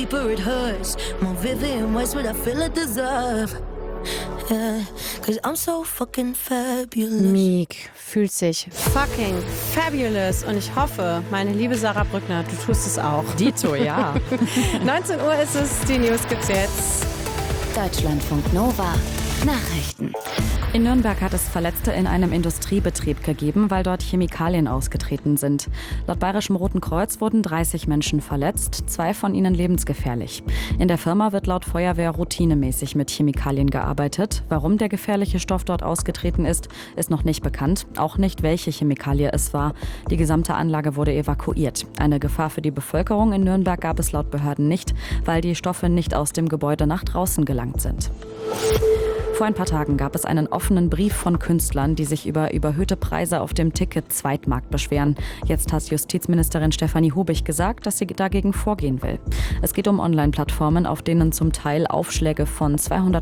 Deeper it hurts, more vivid in ways what I feel I deserve. Yeah, 'cause I'm so fucking fabulous. Meek fühlt sich fucking fabulous und ich hoffe, meine liebe Sarah Brückner, du tust es auch. Dito, ja. 19 Uhr ist es, die News gibt's jetzt. Deutschlandfunk Nova Nachrichten. In Nürnberg hat es Verletzte in einem Industriebetrieb gegeben, weil dort Chemikalien ausgetreten sind. Laut Bayerischem Roten Kreuz wurden 30 Menschen verletzt, 2 von ihnen lebensgefährlich. In der Firma wird laut Feuerwehr routinemäßig mit Chemikalien gearbeitet. Warum der gefährliche Stoff dort ausgetreten ist, ist noch nicht bekannt. Auch nicht, welche Chemikalie es war. Die gesamte Anlage wurde evakuiert. Eine Gefahr für die Bevölkerung in Nürnberg gab es laut Behörden nicht, weil die Stoffe nicht aus dem Gebäude nach draußen gelangt sind. Vor ein paar Tagen gab es einen offenen Brief von Künstlern, die sich über überhöhte Preise auf dem Ticket-Zweitmarkt beschweren. Jetzt hat Justizministerin Stefanie Hubich gesagt, dass sie dagegen vorgehen will. Es geht um Online-Plattformen, auf denen zum Teil Aufschläge von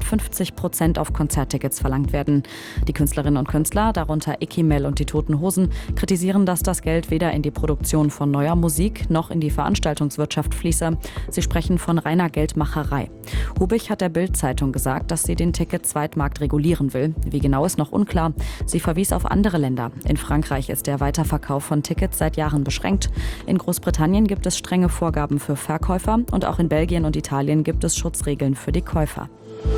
250% auf Konzerttickets verlangt werden. Die Künstlerinnen und Künstler, darunter Ikimel und die Toten Hosen, kritisieren, dass das Geld weder in die Produktion von neuer Musik noch in die Veranstaltungswirtschaft fließe. Sie sprechen von reiner Geldmacherei. Hubich hat der Bild-Zeitung gesagt, dass sie den Ticket-Zweitmarkt regulieren will. Wie genau ist noch unklar. Sie verwies auf andere Länder. In Frankreich ist der Weiterverkauf von Tickets seit Jahren beschränkt. In Großbritannien gibt es strenge Vorgaben für Verkäufer und auch in Belgien und Italien gibt es Schutzregeln für die Käufer.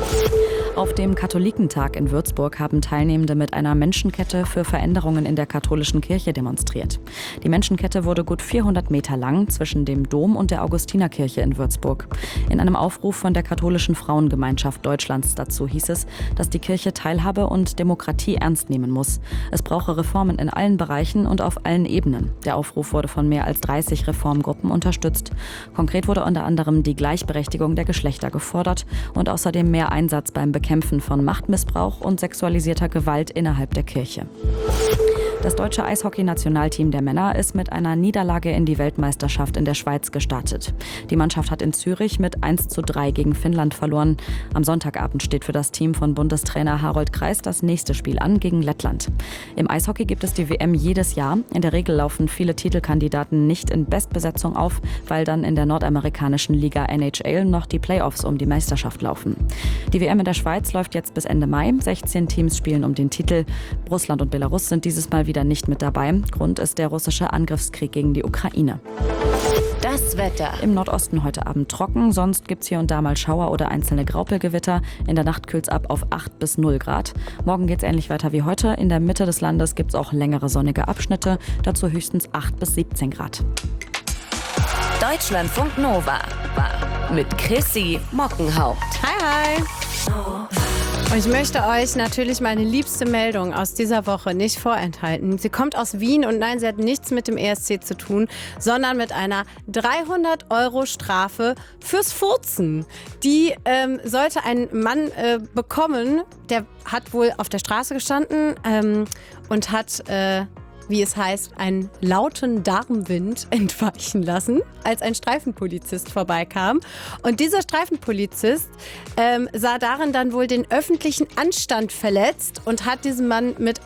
Auf dem Katholikentag in Würzburg haben Teilnehmende mit einer Menschenkette für Veränderungen in der katholischen Kirche demonstriert. Die Menschenkette wurde gut 400 Meter lang zwischen dem Dom und der Augustinerkirche in Würzburg. In einem Aufruf von der Katholischen Frauengemeinschaft Deutschlands dazu hieß es, dass die Kirche Teilhabe und Demokratie ernst nehmen muss. Es brauche Reformen in allen Bereichen und auf allen Ebenen. Der Aufruf wurde von mehr als 30 Reformgruppen unterstützt. Konkret wurde unter anderem die Gleichberechtigung der Geschlechter gefordert und außerdem mehr Einsatz beim Bekämpfen von Machtmissbrauch und sexualisierter Gewalt innerhalb der Kirche. Das deutsche Eishockey-Nationalteam der Männer ist mit einer Niederlage in die Weltmeisterschaft in der Schweiz gestartet. Die Mannschaft hat in Zürich mit 1:3 gegen Finnland verloren. Am Sonntagabend steht für das Team von Bundestrainer Harold Kreis das nächste Spiel an gegen Lettland. Im Eishockey gibt es die WM jedes Jahr. In der Regel laufen viele Titelkandidaten nicht in Bestbesetzung auf, weil dann in der nordamerikanischen Liga NHL noch die Playoffs um die Meisterschaft laufen. Die WM in der Schweiz läuft jetzt bis Ende Mai. 16 Teams spielen um den Titel. Russland und Belarus sind dieses Mal wieder nicht mit dabei. Grund ist der russische Angriffskrieg gegen die Ukraine. Das Wetter. Im Nordosten heute Abend trocken, sonst gibt es hier und da mal Schauer oder einzelne Graupelgewitter. In der Nacht kühlt es ab auf 8 bis 0 Grad. Morgen geht es ähnlich weiter wie heute. In der Mitte des Landes gibt es auch längere sonnige Abschnitte, dazu höchstens 8 bis 17 Grad. Deutschlandfunk Nova mit Chrissy Mockenhaupt. Hi, hi. Und ich möchte euch natürlich meine liebste Meldung aus dieser Woche nicht vorenthalten. Sie kommt aus Wien und nein, sie hat nichts mit dem ESC zu tun, sondern mit einer 300€ Strafe fürs Furzen. Die sollte ein Mann bekommen, der hat wohl auf der Straße gestanden und hat wie es heißt, einen lauten Darmwind entweichen lassen, als ein Streifenpolizist vorbeikam. Und dieser Streifenpolizist sah darin dann wohl den öffentlichen Anstand verletzt und hat diesem Mann mit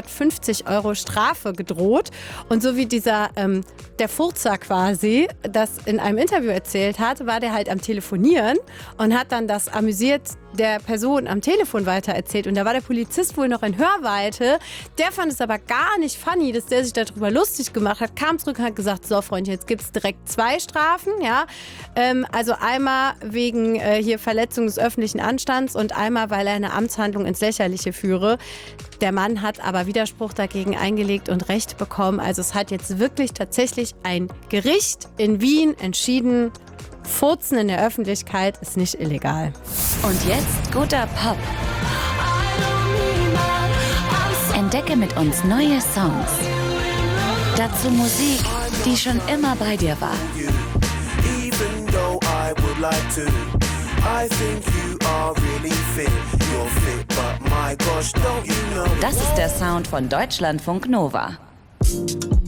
150€ Strafe gedroht. Und so wie der Furzer quasi das in einem Interview erzählt hat, war der halt am Telefonieren und hat dann das amüsiert der Person am Telefon weitererzählt. Und da war der Polizist wohl noch in Hörweite. Der fand es aber gar nicht funny, dass der sich darüber lustig gemacht hat, kam zurück und hat gesagt, so Freundchen, jetzt gibt es direkt 2 Strafen. Ja? Also einmal wegen hier Verletzung des öffentlichen Anstands und einmal, weil er eine Amtshandlung ins Lächerliche führe. Der Mann hat aber Widerspruch dagegen eingelegt und Recht bekommen. Also es hat jetzt wirklich tatsächlich ein Gericht in Wien entschieden, Furzen in der Öffentlichkeit ist nicht illegal. Und jetzt guter Pop. Entdecke mit uns neue Songs. Dazu Musik, die schon immer bei dir war. Das ist der Sound von Deutschlandfunk Nova.